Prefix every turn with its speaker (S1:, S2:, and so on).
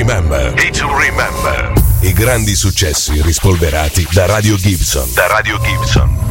S1: Remember. I grandi successi rispolverati da Radio Gibson.